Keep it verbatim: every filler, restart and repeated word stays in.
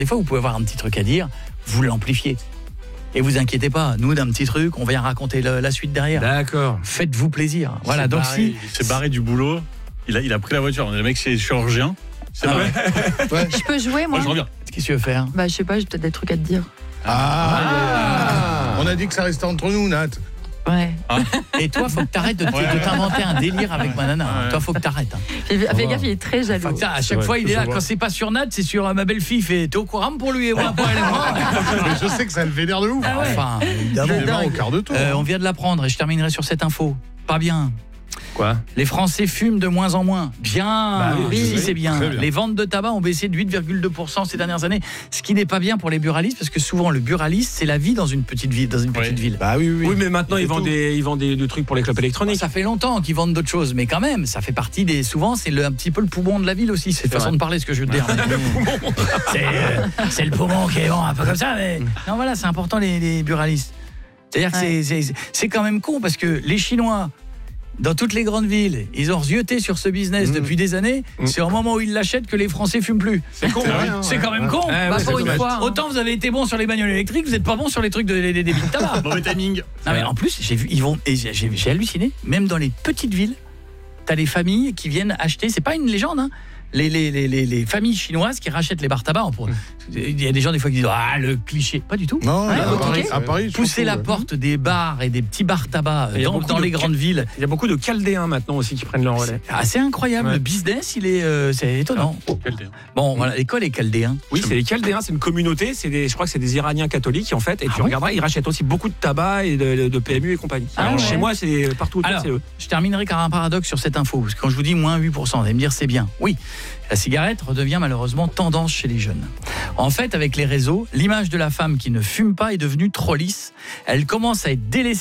Des fois, vous pouvez avoir un petit truc à dire, vous l'amplifiez. Et vous inquiétez pas, nous d'un petit truc, on vient raconter le, la suite derrière. D'accord. Faites-vous plaisir. Voilà, donc barré, si... Il s'est barré du boulot, il a, il a pris la voiture. Le mec, c'est chirurgien. C'est Ah vrai. ouais. Je peux jouer, moi, Moi, je reviens. Qu'est-ce que tu veux faire? Bah, je sais pas, j'ai peut-être des trucs à te dire. Ah, ah. On a dit que ça restait entre nous, Nat. Ouais. Ah. Et toi, faut que t'arrêtes de, Ouais. de t'inventer un délire avec ma nana. Ouais. Toi, faut que t'arrêtes. Hein. Fais, fais gaffe, il est très jaloux. Enfin, à C'est chaque vrai, fois, il est je là. vois. Quand c'est pas sur Nat, c'est sur euh, ma belle-fille. Fait, t'es au courant pour lui et moi pour elle et moi. Mais je sais que ça le vénère de ouf. Ah ouais. Enfin, évidemment. Il est mort au quart de tour. Euh, on vient de l'apprendre et je terminerai sur cette info. Pas bien. Quoi? Les Français fument de moins en moins. Bien, Bah oui, si oui, c'est bien. très bien. Les ventes de tabac ont baissé de huit virgule deux pour cent ces dernières années, ce qui n'est pas bien pour les buralistes parce que souvent le buraliste c'est la vie dans une petite ville, dans une petite Oui. ville. Bah oui, oui. Oui, mais maintenant, C'est ils vendent, tout. des, ils vendent des, des trucs pour les clubs électroniques. Ça fait longtemps qu'ils vendent d'autres choses, mais quand même, ça fait partie des. Souvent, c'est le, un petit peu le poumon de la ville aussi. C'est une façon vrai. de parler, ce que je veux te dire. c'est, euh, c'est le poumon qui est bon, un peu comme ça. Mais non, voilà, c'est important les, les buralistes. C'est-à-dire que Ouais. c'est, c'est, c'est quand même con parce que les Chinois. Dans toutes les grandes villes, ils ont zioté sur ce business Mmh. depuis des années. Mmh. C'est au moment où ils l'achètent que les Français fument plus. C'est con, C'est hein. vrai, hein, C'est ouais. quand même con. Ah, Bah, ouais, pour c'est une dommage. fois. hein. Autant vous avez été bon sur les bagnoles électriques, vous n'êtes pas bon sur les trucs de, des, des débits de tabac. Mauvais timing. Non mais en plus, j'ai vu, ils vont, et j'ai, j'ai- j'ai halluciné. Même dans les petites villes, t'as les familles qui viennent acheter. C'est pas une légende, hein. Les, les, les, les, les familles chinoises qui rachètent les bars tabac. Pour... Il y a des gens des fois qui disent ah le cliché. Pas du tout. Non, Ouais, à ok. Paris, à Paris, Pousser surtout, la ouais. porte des bars et des petits bars tabac Il y a dans, beaucoup dans de les ca- grandes villes. Il y a beaucoup de Chaldéens maintenant aussi qui prennent le relais. C'est assez incroyable. Ouais. Le business, il est, euh, c'est étonnant. Quel dé. Bon, voilà, l'école est chaldéen. Oui, c'est les Chaldéens, c'est une communauté, c'est des, je crois que c'est des Iraniens catholiques en fait, et Ah tu bon regarderas, ils rachètent aussi beaucoup de tabac et de, de P M U et compagnie. Ah Alors, ouais. Chez moi, c'est partout autour, Alors, c'est eux. je terminerai par un paradoxe sur cette info. Parce que quand je vous dis moins huit pour cent, vous allez me dire c'est bien. Oui, la cigarette redevient malheureusement tendance chez les jeunes. En fait, avec les réseaux, l'image de la femme qui ne fume pas est devenue trop lisse. Elle commence à être délaissée